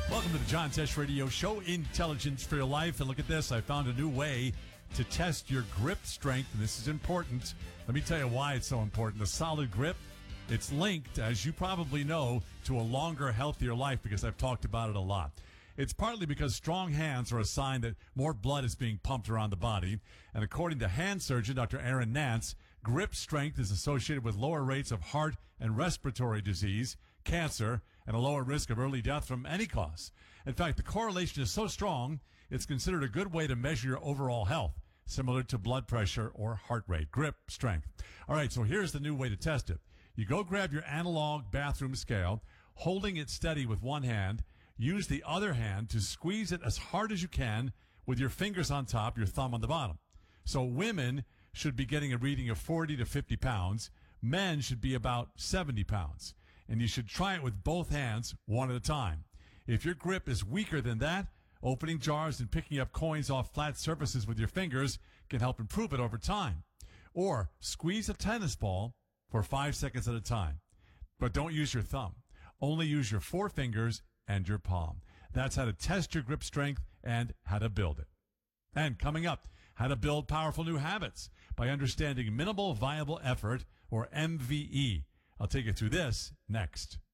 Welcome to the John Tesh Radio Show, Intelligence for Your Life. And look at this. I found a new way to test your grip strength, and this is important. Let me tell you why it's so important. The solid grip, it's linked, as you probably know, to a longer, healthier life because I've talked about it a lot. It's partly because strong hands are a sign that more blood is being pumped around the body. And according to hand surgeon Dr. Aaron Nance, grip strength is associated with lower rates of heart and respiratory disease, cancer, and a lower risk of early death from any cause. In fact, the correlation is so strong, it's considered a good way to measure your overall health, similar to blood pressure or heart rate. Grip strength. All right, so here's the new way to test it. You go grab your analog bathroom scale, holding it steady with one hand. Use the other hand to squeeze it as hard as you can with your fingers on top, your thumb on the bottom. So women should be getting a reading of 40 to 50 pounds. Men should be about 70 pounds. And you should try it with both hands, one at a time. If your grip is weaker than that, opening jars and picking up coins off flat surfaces with your fingers can help improve it over time. Or squeeze a tennis ball for 5 seconds at a time. But don't use your thumb. Only use your four fingers and your palm. That's how to test your grip strength and how to build it. And coming up, how to build powerful new habits by understanding minimal viable effort, or MVE. I'll take you through this next.